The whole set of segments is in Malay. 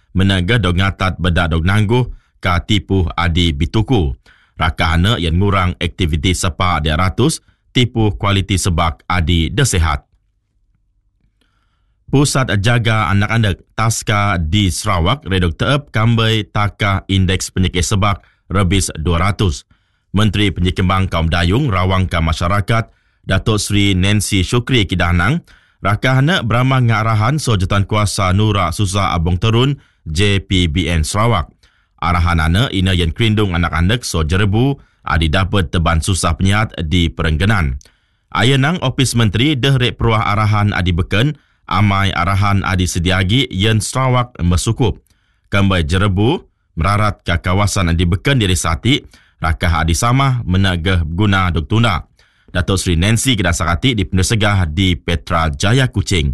menaga dog ngatat bedak dog nangguh ka tipu adi bituku. Rakahana yang ngurang aktiviti sepa dia ratus, tipu kualiti sebak adi desehat. Pusat Jaga Anak-anak Taska di Sarawak redok teep kambai taka indeks penyakit sebak rebis 200. Menteri Penyekembang Kaum Dayung Rawangka Masyarakat Datuk Seri Nancy Syukri Kidanang rakahana beramah ngarahan Sojutan Kuasa Nura Susah Abong Terun JPBN Sarawak. Arahanana ina yang kerindung anak-anak so jerebu adi dapat teban susah penyihat di perengganan. Ayenang Opis Menteri dehrek peruah arahan adi beken amai arahan adi sediagi yen Sarawak mesukup. Kambai jerebu merarat ke kawasan adi beken diri sati rakah adi samah menagah guna dok tuna. Datuk Seri Nancy kedasakati di Pendesegah di Petra Jaya Kuching.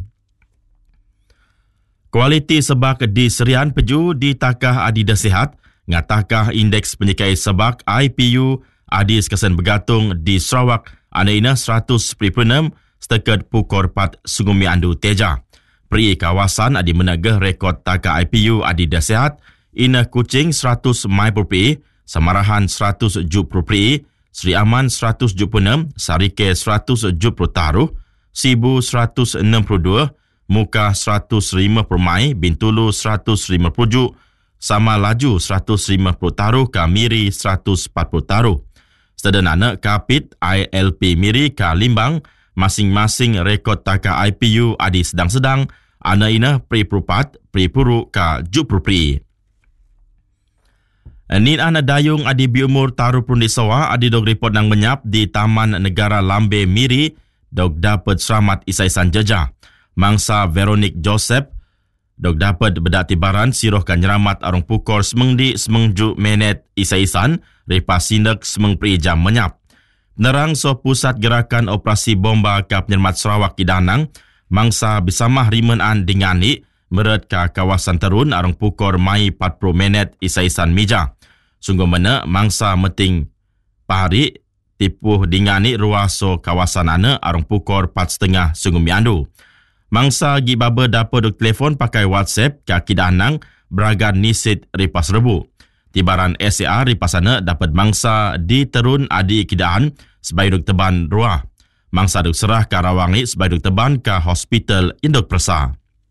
Kualiti sebak di Serian Peju di takah adi desehat ngatakah indeks penyakit sebak IPU adi sekesen bergantung di Sarawak anaina 100.6 setakat pukul 4 Sungguh Andu Teja. Peri kawasan adi menagah rekod takah IPU adi desehat ina Kuching 100 mai per peri, Samarahan 100 jup per peri, Sri Aman 176, Sarike 170 taruh, Sibu 162, Muka 105 per mai, Bintulu 150 juk, Sama Laju 150 taruh, Kamiri 140 taruh. Sedanana Kapit ILP Miri ka Limbang, masing-masing rekod taka IPU adi sedang-sedang, ana ina pri-purupat, pri-puru ka jup per peri. Nin ana dayung adi biumur taruh perundi sawa adi dog report nang menyap di Taman Negara Lambe Miri dog dapat selamat isaisan jejah. Mangsa Veronique Joseph dog dapat bedak tibaran siroh kan nyeramat arung pukul semengdi semengju menet isaisan repas sindak semeng pri jam menyap. Nerang so pusat gerakan operasi bomba ka penyelamat Sarawak Kidanang mangsa besamah rimenan dingani meret ka kawasan terun arung pukul mai 40 minit isaisan mija. Sungguh mana mangsa meting pahari tipuh dingani ruaso kawasan ana arung pukul 4.30 sungguh miandu. Mangsa gibaba dapat duk telefon pakai WhatsApp ka Kidanang beragan nisit ripas rebu. Tibaran SAR ripas ana dapat mangsa di terun adi Kidaan sebagai duk teban ruah. Mangsa duk serah ka Rawangi sebagai duk teban ka Hospital Induk Persa.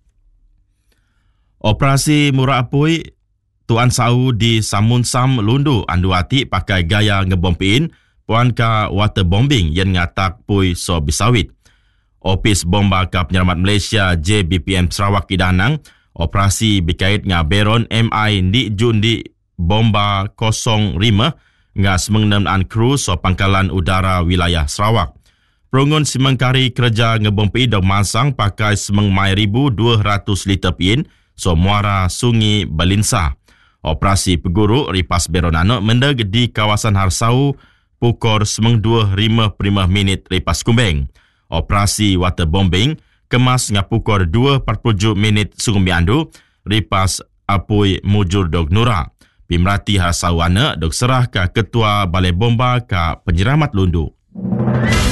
Operasi Murah Apui Tuan Sau di Samun Sam Lundu Anduati pakai gaya ngebompiin puan ka waterbombing yang ngatak pui so bisawit. Opis Bomba ka Penyelamat Malaysia JBPM Sarawak Kidanang operasi berkait nga Beron MI di Jundi Bomba 05 nga semengneman kru so pangkalan udara wilayah Sarawak. Perungun simengkari kerja ngebompi dog masang pakai semeng mai 1,200 liter pin so muara Sungai Balinsa. Operasi Peguru Ripas Beronano mendeg di kawasan Harsau pukul 2:55 Ripas Kumbeng. Operasi waterbombing kemas nga pukul 2:47 Sungai Miandu Ripas Apui Mujur Dog Nura. Pimrati Harsau ana dog serah ka Ketua Balai Bomba ka Penyeramat Lundu.